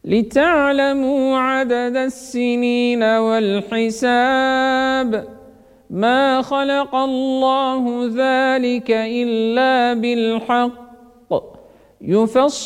لتعلموا عدد السنين والحساب ما خلق الله ذلك إلا بالحق يفصل